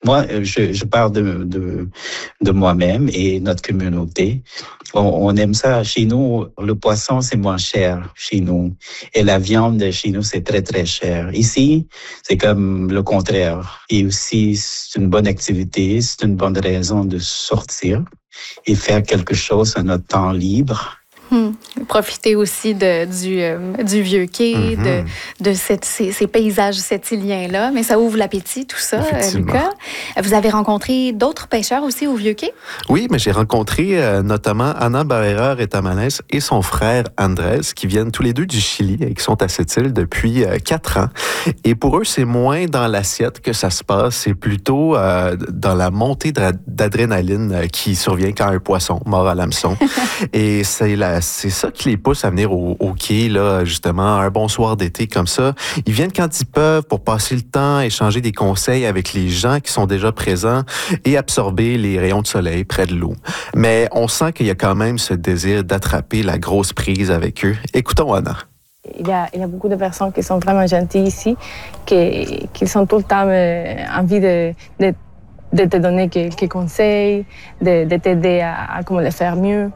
Moi, je parle de moi-même et notre communauté. On aime ça. Chez nous, le poisson, c'est moins cher chez nous. Et la viande chez nous, c'est très, très cher. Ici, c'est comme le contraire. Et aussi, c'est une bonne activité, c'est une bonne raison de sortir et faire quelque chose à notre temps libre. Profiter aussi du vieux quai, de ces paysages settiliens-là. Mais ça ouvre l'appétit, tout ça, Lucas. Vous avez rencontré d'autres pêcheurs aussi au vieux quai? Oui, mais j'ai rencontré notamment Ana Barrera Retamanez et son frère Andrés, qui viennent tous les deux du Chili et qui sont à cette île depuis 4 ans. Et pour eux, c'est moins dans l'assiette que ça se passe, c'est plutôt dans la montée d'adrénaline qui survient quand un poisson mord à l'hameçon. Et c'est ça qui les pousse à venir au quai, là, justement, un bon soir d'été comme ça. Ils viennent quand ils peuvent pour passer le temps, échanger des conseils avec les gens qui sont déjà présents et absorber les rayons de soleil près de l'eau. Mais on sent qu'il y a quand même ce désir d'attraper la grosse prise avec eux. Écoutons Anna. Il y a beaucoup de personnes qui sont vraiment gentilles ici, qui sont tout le temps envie de te donner quelques conseils, de t'aider à comment le faire mieux.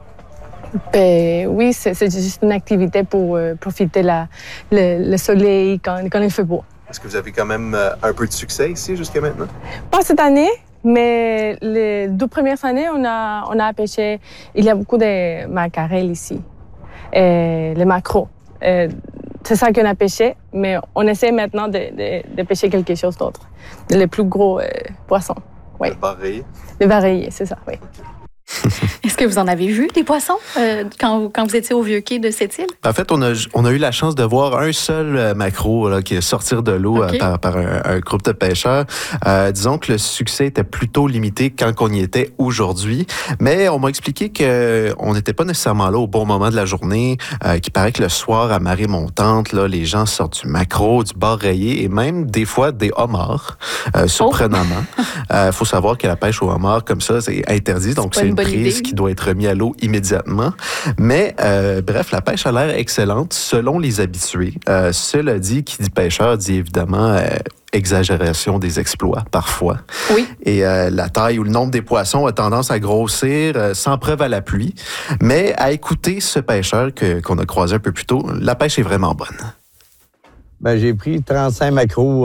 Et oui, c'est juste une activité pour profiter le soleil quand il fait beau. Est-ce que vous avez quand même un peu de succès ici jusqu'à maintenant? Pas cette année, mais les 2 premières années, on a pêché. Il y a beaucoup de macarelles ici, et les maquereaux. C'est ça qu'on a pêché, mais on essaie maintenant de pêcher quelque chose d'autre. Les plus gros poissons. Oui. Le bar rayé? Le bar rayé, c'est ça, oui. Okay. Est-ce que vous en avez vu des poissons quand vous étiez au vieux quai de cette île? En fait, on a eu la chance de voir un seul maquereau là, qui est sorti de l'eau par un groupe de pêcheurs. Disons que le succès était plutôt limité quand on y était aujourd'hui, mais on m'a expliqué qu'on n'était pas nécessairement là au bon moment de la journée, qu'il paraît que le soir, à marée montante, là, les gens sortent du maquereau, du bar rayé et même des fois des homards, surprenamment. Faut savoir que la pêche aux homards comme ça, c'est interdit, donc c'est une prise qui doit être remise à l'eau immédiatement. Mais bref, la pêche a l'air excellente selon les habitués. Cela dit, qui dit pêcheur dit évidemment exagération des exploits parfois. Oui. Et la taille ou le nombre des poissons a tendance à grossir sans preuve à l'appui. Mais à écouter ce pêcheur qu'on a croisé un peu plus tôt, la pêche est vraiment bonne. Ben, j'ai pris 35 maquereaux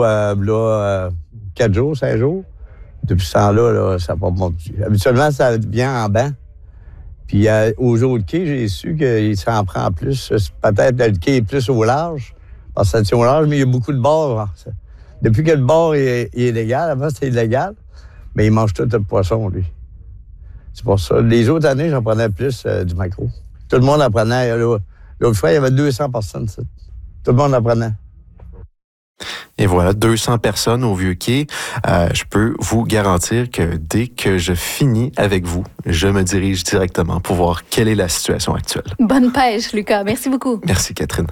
4 jours, 5 jours. Depuis ce temps-là, ça n'a pas monté. Habituellement, ça vient en banc. Puis aux autres quais, j'ai su qu'il s'en prend plus. Peut-être le quai est plus au large, parce que c'est au large, mais il y a beaucoup de bords. Depuis que le bord est illégal, avant c'était illégal, mais il mange tout le poisson, lui. C'est pour ça. Les autres années, j'en prenais plus du maquereau. Tout le monde en prenait. L'autre fois, il y avait 200 personnes. Ça. Tout le monde en prenait. Et voilà, 200 personnes au Vieux-Quai. Je peux vous garantir que dès que je finis avec vous, je me dirige directement pour voir quelle est la situation actuelle. Bonne pêche, Lucas. Merci beaucoup. Merci, Catherine.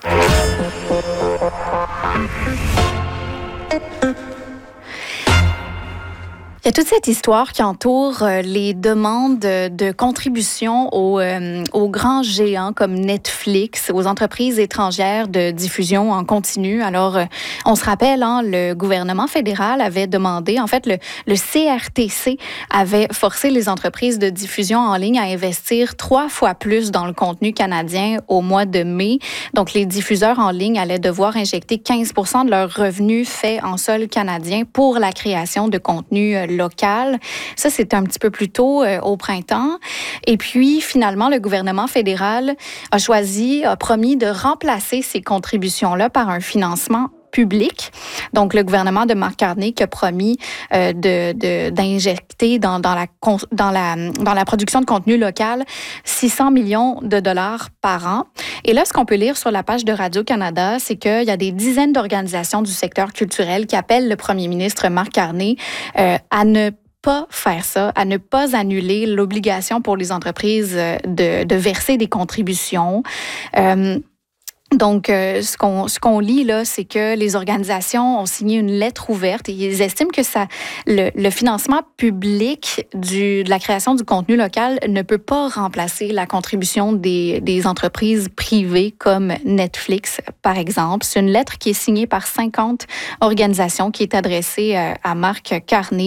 Il y a toute cette histoire qui entoure les demandes de contribution aux grands géants comme Netflix, aux entreprises étrangères de diffusion en continu. Alors, on se rappelle, le gouvernement fédéral avait demandé, en fait, le CRTC avait forcé les entreprises de diffusion en ligne à investir 3 fois plus dans le contenu canadien au mois de mai. Donc, les diffuseurs en ligne allaient devoir injecter 15% de leurs revenus faits en sol canadien pour la création de contenu local. Ça, c'était un petit peu plus tôt au printemps. Et puis, finalement, le gouvernement fédéral a promis de remplacer ces contributions-là par un financement public. Donc, le gouvernement de Mark Carney qui a promis d'injecter dans la production de contenu local 600 millions de dollars par an. Et là, ce qu'on peut lire sur la page de Radio-Canada, c'est qu'il y a des dizaines d'organisations du secteur culturel qui appellent le premier ministre Mark Carney à ne pas faire ça, à ne pas annuler l'obligation pour les entreprises de verser des contributions. Donc, ce qu'on lit là, c'est que les organisations ont signé une lettre ouverte et ils estiment que le financement public de la création du contenu local ne peut pas remplacer la contribution des entreprises privées comme Netflix, par exemple. C'est une lettre qui est signée par 50 organisations qui est adressée à Mark Carney.